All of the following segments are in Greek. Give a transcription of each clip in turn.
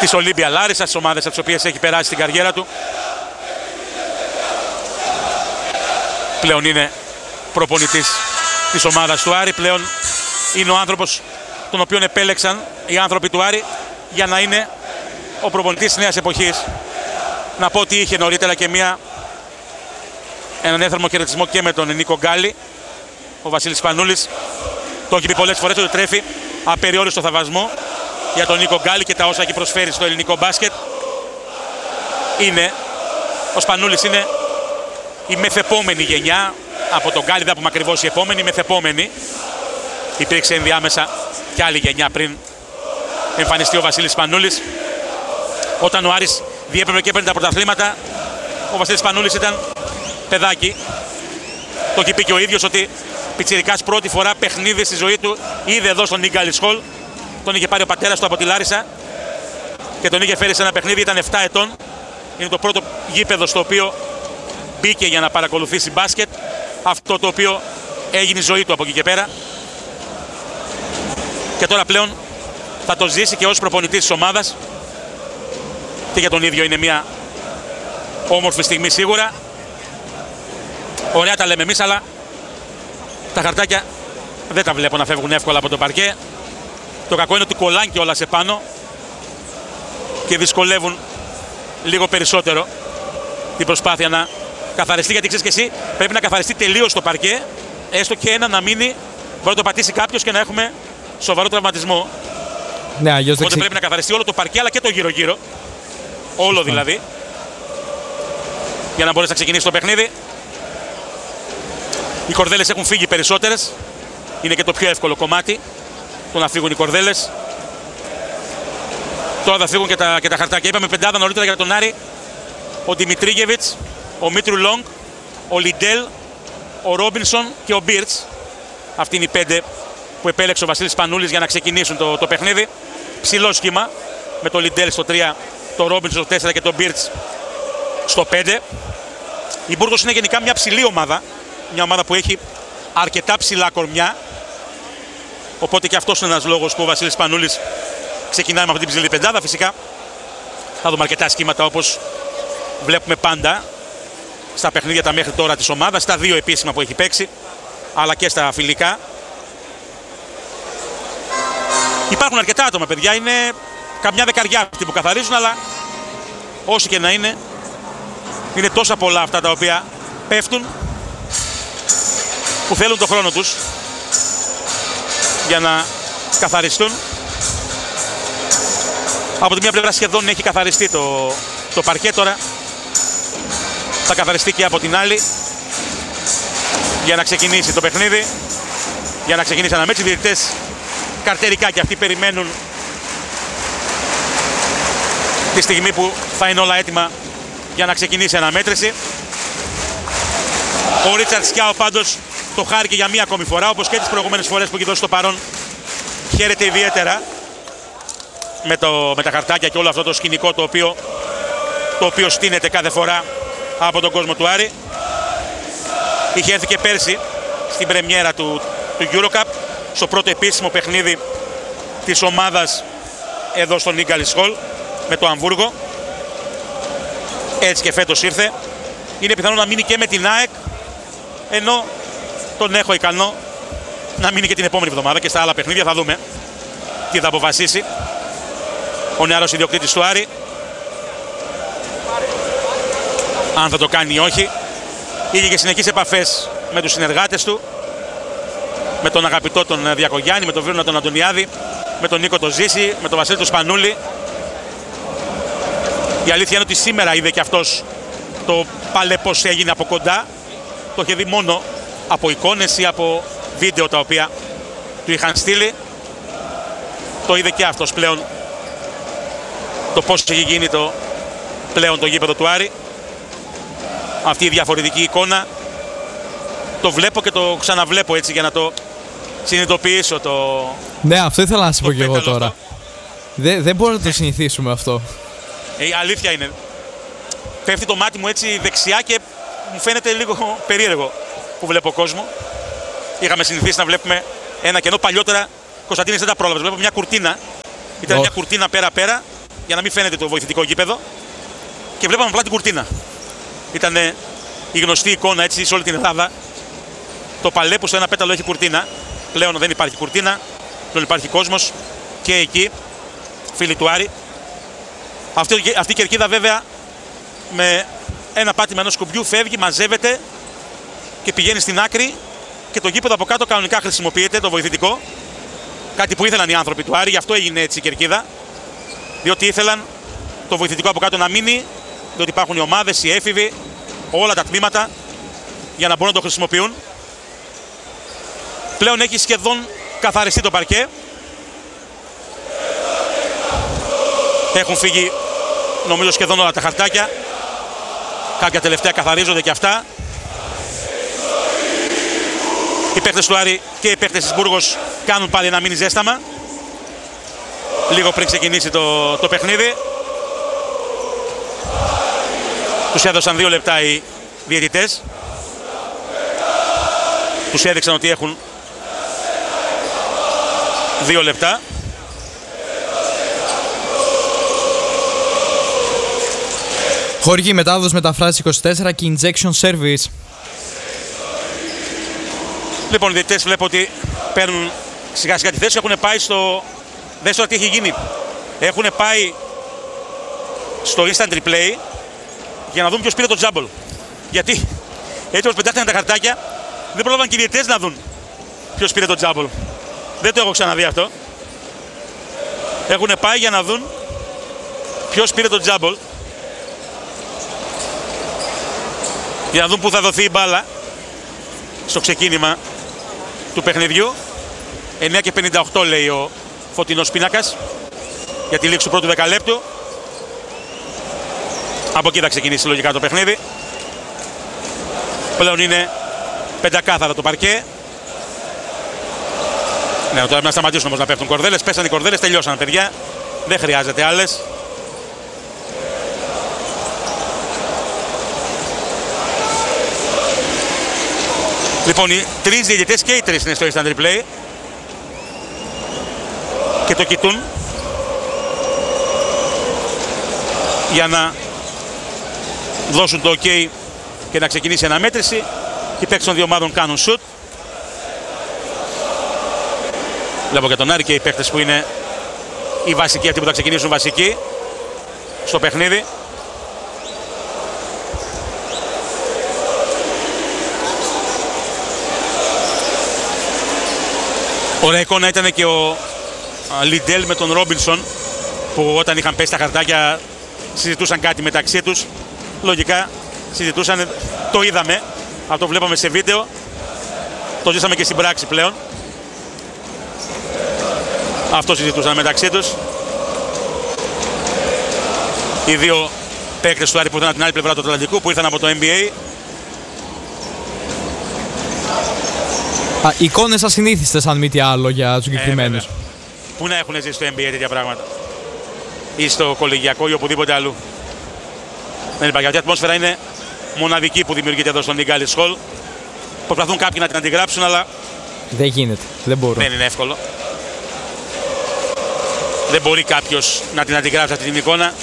της Ολύμπια Λάρισα, τις ομάδες από τις οποίες έχει περάσει στην καριέρα του. Πλέον είναι προπονητής της ομάδας του Άρη. Πλέον είναι ο άνθρωπος τον οποίον επέλεξαν οι άνθρωποι του Άρη για να είναι ο προπονητής της νέας εποχής. Να πω ότι είχε νωρίτερα και έναν έθερμο χαιρετισμό και με τον Νίκο Γκάλι. Ο Βασίλης Σπανούλης το έχει πει πολλές φορές ότι τρέφει απεριόριστο θαυμασμό για τον Νίκο Γκάλι και τα όσα έχει προσφέρει στο ελληνικό μπάσκετ. Ο Σπανούλης είναι η μεθεπόμενη γενιά από τον Γκάλι, δεν πούμε ακριβώς η επόμενη, η μεθεπόμενη. Υπήρξε ενδιάμεσα και άλλη γενιά πριν εμφανιστεί ο Βασίλης Σπανούλης. Όταν ο Άρης διέπρεπε και έπαιρνε τα πρωταθλήματα, ο Βασίλης Σπανούλης ήταν παιδάκι. Το έχει πει και ο ίδιος ότι πιτσιρικάς πρώτη φορά παιχνίδι στη ζωή του είδε εδώ στον Ίγκαλις Χολ. Τον είχε πάρει ο πατέρας του από τη Λάρισα και τον είχε φέρει σε ένα παιχνίδι, ήταν 7 ετών. Είναι το πρώτο γήπεδο στο οποίο μπήκε για να παρακολουθήσει μπάσκετ. Αυτό το οποίο έγινε η ζωή του από εκεί και πέρα. Και τώρα πλέον θα το ζήσει και ως προπονητής της ομάδας. Και για τον ίδιο είναι μια όμορφη στιγμή σίγουρα. Ωραία τα λέμε εμείς, αλλά τα χαρτάκια δεν τα βλέπω να φεύγουν εύκολα από το παρκέ. Το κακό είναι ότι κολλάνε κιόλας επάνω και δυσκολεύουν λίγο περισσότερο την προσπάθεια να καθαριστεί. Γιατί ξέρεις και εσύ, πρέπει να καθαριστεί τελείως το παρκέ, έστω και ένα να μείνει, μπορεί να το πατήσει κάποιος και να έχουμε σοβαρό τραυματισμό. Ναι, αλλιώς οπότε πρέπει να καθαριστεί όλο το παρκέ, αλλά και το γύρω-γύρω. Όλο δηλαδή. Για να μπορέσει να ξεκινήσει το παιχνίδι. Οι κορδέλες έχουν φύγει περισσότερες. Είναι και το πιο εύκολο κομμάτι, το να φύγουν οι κορδέλες. Τώρα θα φύγουν και τα χαρτάκια. Είπαμε πεντάδα νωρίτερα για τον Άρη. Ο Δημητρίγεβιτς, ο Μήτρου Λόγκ, ο Λιντέλ, ο Ρόμπινσον και ο Μπίρτς. Αυτοί είναι οι 5 που επέλεξε ο Βασίλης Σπανούλης για να ξεκινήσουν το παιχνίδι. Ψηλό σχήμα με το Λιντέλ στο 3, το Ρόμπινσον στο 4 και το Μπίρτς στο 5. Η Μπούργος είναι γενικά μια ψηλή ομάδα. Μια ομάδα που έχει αρκετά ψηλά κορμιά. Οπότε και αυτός είναι ένας λόγος που ο Βασίλης Σπανούλης ξεκινάει με αυτή την ψηλή πεντάδα. Φυσικά θα δούμε αρκετά σχήματα όπως βλέπουμε πάντα στα παιχνίδια τα μέχρι τώρα της ομάδας, στα 2 επίσημα που έχει παίξει, αλλά και στα φιλικά. Υπάρχουν αρκετά άτομα, παιδιά, είναι καμιά δεκαριά αυτοί που καθαρίζουν, αλλά όσοι και να είναι τόσα πολλά αυτά τα οποία πέφτουν, που θέλουν το χρόνο τους για να καθαριστούν. Από τη μία πλευρά σχεδόν έχει καθαριστεί το παρκέ, τώρα θα καθαριστεί και από την άλλη για να ξεκινήσει το παιχνίδι, για να ξεκινήσει αναμέτρηση. Οι διαιτητές καρτερικά και αυτοί περιμένουν τη στιγμή που θα είναι όλα έτοιμα για να ξεκινήσει αναμέτρηση. Ο Ρίτσαρτ Σκιάο πάντως το χάρηκε για μία ακόμη φορά, όπως και τις προηγούμενες φορές που έχει δώσει το παρόν. Χαίρεται ιδιαίτερα με τα χαρτάκια και όλο αυτό το σκηνικό το οποίο στείνεται κάθε φορά από τον κόσμο του Άρη. Είχε έρθει και πέρσι στην πρεμιέρα του EuroCup, στο πρώτο επίσημο παιχνίδι της ομάδας εδώ στον Ίγκαλις Χολ με το Αμβούργο. Έτσι και φέτος ήρθε. Είναι πιθανό να μείνει και με την ΑΕΚ, ενώ τον έχω ικανό να μείνει και την επόμενη εβδομάδα και στα άλλα παιχνίδια. Θα δούμε τι θα αποφασίσει ο νεαρός ιδιοκτήτης του Άρη, αν θα το κάνει ή όχι. Είχε και συνεχείς επαφές με τους συνεργάτες του, με τον αγαπητό τον Διακογιάννη, με τον Βίρονα τον Αντωνιάδη, με τον Νίκο τον Ζήση, με τον Βασίλη τον Σπανούλη. Η αλήθεια είναι ότι σήμερα είδε και αυτός το παλεπός έγινε από κοντά. Το είχε δει μόνο από εικόνες ή από βίντεο τα οποία του είχαν στείλει. Το είδε και αυτός πλέον το πώς έχει γίνει πλέον το γήπεδο του Άρη. Αυτή η διαφορετική εικόνα. Το βλέπω και το ξαναβλέπω έτσι για να το συνειδητοποιήσω. Ναι, αυτό ήθελα να σου πω και εγώ τώρα. Δεν μπορώ να το συνηθίσουμε αυτό. Η αλήθεια είναι. Πέφτει το μάτι μου έτσι δεξιά και μου φαίνεται λίγο περίεργο που βλέπω κόσμο. Είχαμε συνηθίσει να βλέπουμε ένα κενό παλιότερα. Κωνσταντίνης δεν τα πρόλαβε. Βλέπω μια κουρτίνα. Ήταν μια κουρτίνα πέρα-πέρα για να μην φαίνεται το βοηθητικό γήπεδο και βλέπαμε απλά την κουρτίνα. Ήταν η γνωστή εικόνα έτσι σε όλη την Ελλάδα. Το παλέ που στο ένα πέταλο έχει κουρτίνα. Πλέον δεν υπάρχει κουρτίνα, πλέον υπάρχει κόσμος και εκεί, φίλοι του Άρη. Αυτή η κερκίδα βέβαια με ένα πάτημα ενός κουμπιού φεύγει, μαζεύεται και πηγαίνει στην άκρη και το γήπεδο από κάτω κανονικά χρησιμοποιείται, το βοηθητικό. Κάτι που ήθελαν οι άνθρωποι του Άρη, γι' αυτό έγινε έτσι η κερκίδα. Διότι ήθελαν το βοηθητικό από κάτω να μείνει, διότι υπάρχουν οι ομάδες, οι έφηβοι, όλα τα τμήματα για να μπορούν να το χρησιμοποιούν. Πλέον έχει σχεδόν καθαριστεί το παρκέ. Έχουν φύγει νομίζω σχεδόν όλα τα χαρτάκια. Κάποια τελευταία καθαρίζονται και αυτά. Οι παίκτες του Άρη και οι παίκτες της Μπούργος κάνουν πάλι ένα μίνι ζέσταμα. Λίγο πριν ξεκινήσει το παιχνίδι. Τους έδωσαν 2 λεπτά οι διαιτητές. Τους έδειξαν ότι έχουν 2 λεπτά. Χορηγή μετάδοση μεταφράση 24 και injection service. Λοιπόν, οι διαιτητές βλέπω ότι παίρνουν σιγά σιγά τη θέση. Έχουν πάει στο... Δες τώρα τι έχει γίνει. Έχουν πάει στο instant replay για να δουν ποιος πήρε το τζάμπολ. Γιατί έτσι όπως πετάχτηκαν τα χαρτάκια δεν πρόλαβαν και οι διαιτητές να δουν ποιος πήρε το τζάμπολ. Δεν το έχω ξαναδεί αυτό. Έχουν πάει για να δουν ποιος πήρε το τζάμπολ. Για να δουν πού θα δοθεί η μπάλα στο ξεκίνημα του παιχνιδιού. 9:58 λέει ο φωτεινός πίνακας για τη λήξη του πρώτου δεκαλέπτου. Από εκεί θα ξεκινήσει λογικά το παιχνίδι. Πλέον είναι πεντακάθαρο το παρκέ. Ναι, τώρα να σταματήσουν όμως να πέφτουν κορδέλες. Πέσαν οι κορδέλες, τελειώσαν παιδιά. Δεν χρειάζεται άλλες. Λοιπόν, οι 3 διαιτητές και οι 3 είναι στο instant replay και το κοιτούν για να δώσουν το ok και να ξεκινήσει η αναμέτρηση. Οι παίκτες των δύο ομάδων κάνουν shoot. Βλέπω και τον Άρη και οι παίκτες που είναι οι βασικοί, αυτοί που θα ξεκινήσουν βασικοί στο παιχνίδι. Ωραία εικόνα ήταν και ο Λιντέλ με τον Ρόμπινσον που όταν είχαν πέσει τα χαρτάκια συζητούσαν κάτι μεταξύ τους. Λογικά συζητούσαν, το είδαμε, αυτό βλέπαμε σε βίντεο, το ζήσαμε και στην πράξη πλέον. Αυτό συζητούσαν μεταξύ τους. Οι δύο παίκτες του Άρη που ήταν από την άλλη πλευρά του Ατλαντικού, που ήρθαν από το NBA. Εικόνες ασυνήθιστες αν μη τι άλλο για τους συγκεκριμένους. Πού να έχουν ζήσει στο NBA τέτοια πράγματα, ή στο κολεγιακό ή οπουδήποτε αλλού. Δεν υπάρχει. Αυτή η ατμόσφαιρα είναι μοναδική που δημιουργείται εδώ στο Νιγκάλης Hall. Προσπαθούν κάποιοι να την αντιγράψουν, αλλά δεν γίνεται. Δεν μπορούν. Δεν είναι εύκολο. Δεν μπορεί κάποιος να την αντιγράψει αυτή την εικόνα.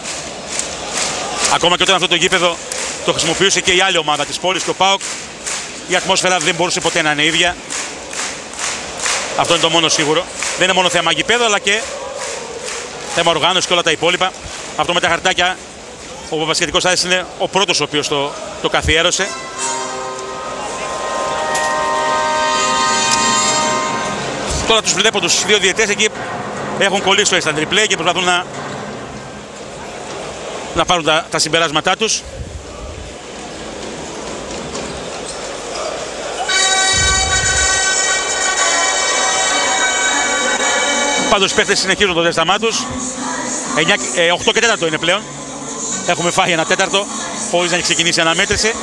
Ακόμα και όταν αυτό το γήπεδο το χρησιμοποιούσε και η άλλη ομάδα της πόλης, το ΠΑΟΚ, η ατμόσφαιρα δεν μπορούσε ποτέ να είναι ίδια. Αυτό είναι το μόνο σίγουρο. Δεν είναι μόνο θέμα γηπέδου, αλλά και θέμα οργάνωση και όλα τα υπόλοιπα. Αυτό με τα χαρτάκια, ο Παπασχετικός Άρης είναι ο πρώτος ο οποίος το καθιέρωσε. Τώρα τους βλέπω τους δύο διαιτές εκεί, έχουν κολλήσει στο instant replay και προσπαθούν να πάρουν τα συμπεράσματά τους. Πάντως οι παίκτες συνεχίζουν το ζέσταμά τους. 8 και 4 είναι πλέον. Έχουμε φάει ένα τέταρτο χωρίς να έχει ξεκινήσει η αναμέτρηση.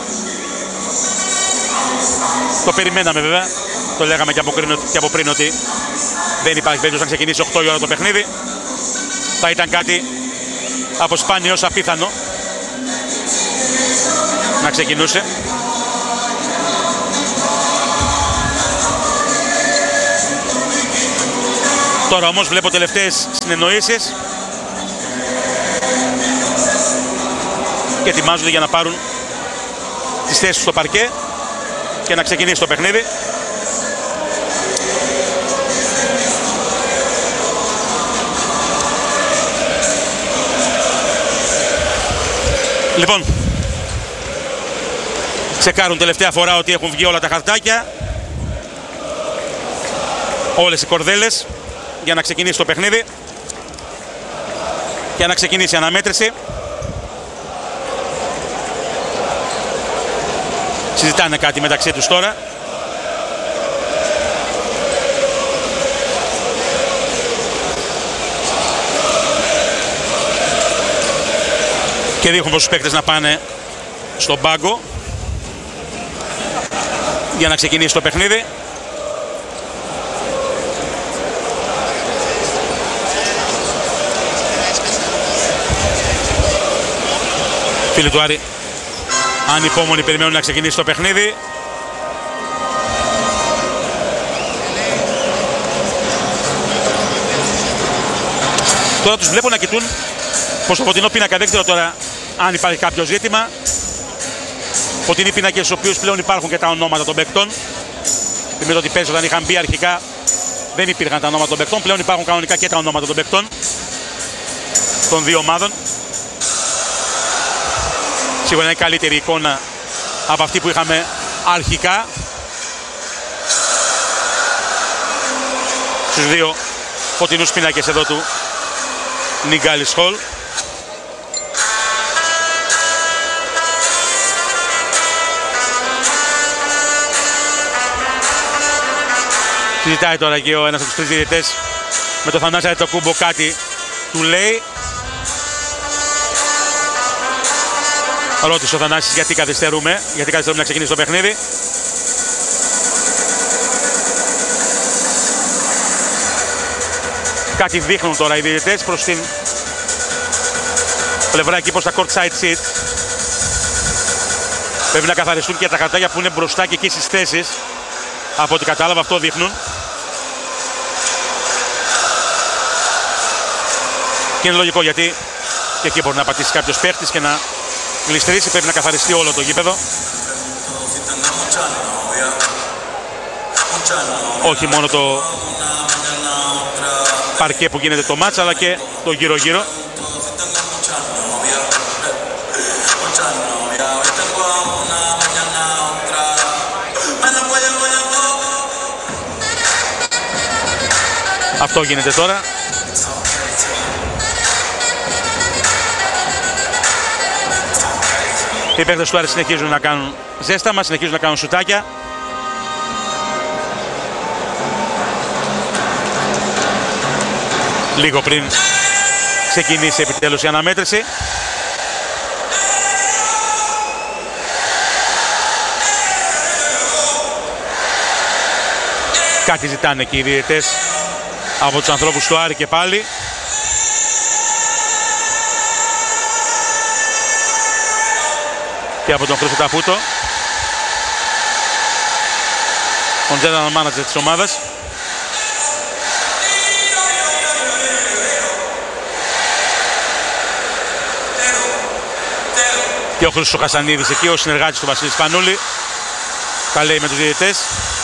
Το περιμέναμε βέβαια. Το λέγαμε και από πριν ότι δεν υπάρχει περίπτωση να ξεκινήσει 8 η ώρα το παιχνίδι. Θα ήταν κάτι από σπάνιο ως απίθανο να ξεκινούσε. Τώρα όμως βλέπω τελευταίες συνεννοήσεις. και ετοιμάζονται για να πάρουν τις θέσεις στο παρκέ και να ξεκινήσει το παιχνίδι. Λοιπόν, τσεκάρουν τελευταία φορά ότι έχουν βγει όλα τα χαρτάκια, όλες οι κορδέλες, για να ξεκινήσει το παιχνίδι και να ξεκινήσει η αναμέτρηση. Συζητάνε κάτι μεταξύ τους τώρα. Και δείχνουν προς τους παίκτες να πάνε στον πάγκο για να ξεκινήσει το παιχνίδι. Φίλοι του Άρη ανυπόμονοι περιμένουν να ξεκινήσει το παιχνίδι. Τώρα τους βλέπω να κοιτούν πως το φωτεινό πίνακα, δεν ξέρω τώρα αν υπάρχει κάποιο ζήτημα. Φωτεινοί πίνακες στους οποίους πλέον υπάρχουν και τα ονόματα των παικτών. Θυμίζω ότι πέρσι όταν είχαν μπει αρχικά δεν υπήρχαν τα ονόματα των παικτών. Πλέον υπάρχουν κανονικά και τα ονόματα των παικτών των δύο ομάδων. Σίγουρα είναι καλύτερη εικόνα από αυτή που είχαμε αρχικά στους δύο φωτεινούς πίνακες εδώ του Νιγκάλης Χολ. Συζητάει τώρα και ο ένας από τους τρεις διαιτητές με τον Θανάση Αντετοκούμπο, κάτι του λέει. Ρώτησε ο Θανάσης γιατί καθυστερούμε να ξεκινήσει το παιχνίδι. Κάτι δείχνουν τώρα οι διαιτητές προς την πλευρά εκεί, προς τα court side seat. Πρέπει να καθαριστούν και τα χαρτάκια που είναι μπροστά και εκεί στις θέσεις. Από ό,τι κατάλαβα αυτό δείχνουν. Και είναι λογικό γιατί και εκεί μπορεί να πατήσει κάποιος παίχτης και να γλιστρήσει. Πρέπει να καθαριστεί όλο το γήπεδο. Όχι μόνο το παρκέ που γίνεται το μάτς, αλλά και το γύρω-γύρω. Αυτό γίνεται τώρα. Οι παίκτες του Άρη συνεχίζουν να κάνουν ζέσταμα, συνεχίζουν να κάνουν σουτάκια. Λίγο πριν ξεκινήσει επιτέλους η αναμέτρηση. Κάτι ζητάνε και οι διαιτητές από τους ανθρώπους του Άρη και πάλι. Και από τον Χρήστο Ταφούτο, τον general manager της ομάδας. Και ο Χρήστος Χασανίδης εκεί, ο συνεργάτης του Βασίλη Σπανούλη. Τα λέει με τους διαιτητές.